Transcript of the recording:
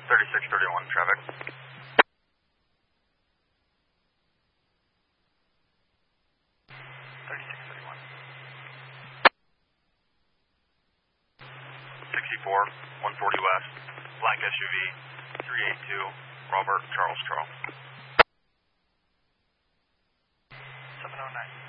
3631 traffic. 3631. 64, 140 west, black SUV, 382, Robert Charles Charles. 709.